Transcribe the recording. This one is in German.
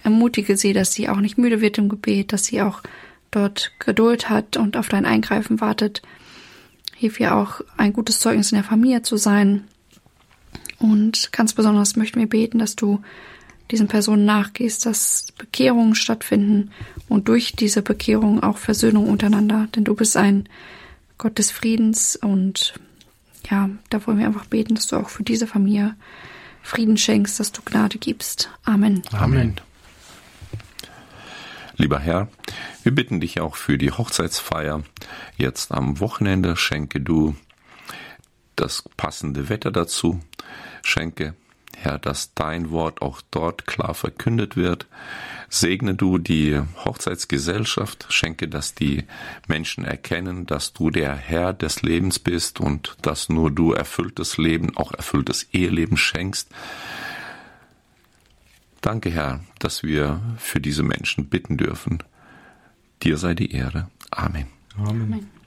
ermutige sie, dass sie auch nicht müde wird im Gebet, dass sie auch dort Geduld hat und auf dein Eingreifen wartet. Hilf ihr auch, ein gutes Zeugnis in der Familie zu sein. Und ganz besonders möchten wir beten, dass du diesen Personen nachgehst, dass Bekehrungen stattfinden und durch diese Bekehrung auch Versöhnung untereinander. Denn du bist ein Gott des Friedens und ja, da wollen wir einfach beten, dass du auch für diese Familie Frieden schenkst, dass du Gnade gibst. Amen. Amen. Lieber Herr, wir bitten dich auch für die Hochzeitsfeier. Jetzt am Wochenende schenke du das passende Wetter dazu. Schenke, Herr, dass dein Wort auch dort klar verkündet wird. Segne du die Hochzeitsgesellschaft. Schenke, dass die Menschen erkennen, dass du der Herr des Lebens bist und dass nur du erfülltes Leben, auch erfülltes Eheleben schenkst. Danke, Herr, dass wir für diese Menschen bitten dürfen. Dir sei die Ehre. Amen. Amen. Amen.